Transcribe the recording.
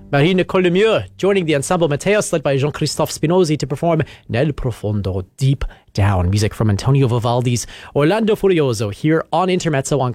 Marina Colomieux joining the ensemble Mateos, led by Jean-Christophe Spinozzi, to perform Nel Profondo, Deep Down. Music from Antonio Vivaldi's Orlando Furioso here on Intermezzo on